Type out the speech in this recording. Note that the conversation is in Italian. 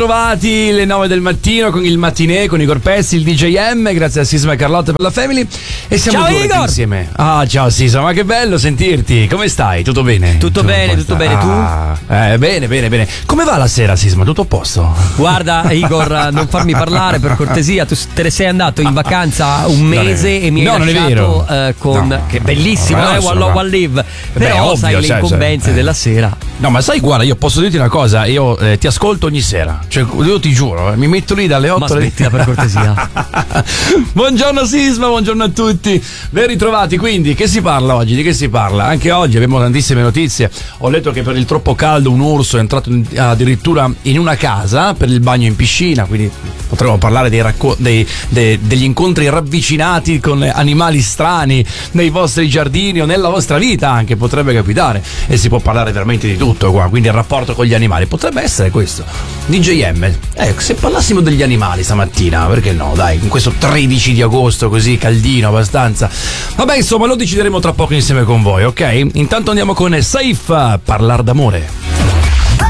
ritrovati le 9 del mattino con il mattinè, con Igor Pezzi, il DJM, grazie a Sisma e Carlotta per la Family. E siamo ciao Igor! insieme. Ah, ciao Sisma, ma che bello sentirti. Come stai? Tutto bene? Tutto bene, tu? Bene. Come va la sera, Sisma? Tutto a posto? Guarda Igor, non farmi parlare per cortesia. Tu te ne sei andato in vacanza un mese e mi hai lasciato con che bellissimo, One Live. Però ovvio, sai le incombenze della sera. No, ma sai, guarda, io posso dirti una cosa, io ti ascolto ogni sera, cioè io ti giuro, mi metto lì dalle 8 ma smettila per cortesia. Buongiorno Sisma, buongiorno a tutti, ben ritrovati. Quindi che si parla oggi? Di che si parla? Anche oggi abbiamo tantissime notizie. Ho letto che per il troppo caldo un urso è entrato addirittura in una casa per il bagno in piscina, quindi potremmo parlare degli incontri ravvicinati con animali strani nei vostri giardini o nella vostra vita, anche potrebbe capitare, e si può parlare veramente di tutto qua, quindi il rapporto con gli animali potrebbe essere questo. DJM, se parlassimo degli animali stamattina, perché no, dai, in questo 13 di agosto così caldino abbastanza. Vabbè, insomma, lo decideremo tra poco insieme con voi, ok? Intanto andiamo con Saif, Parlar d'amore.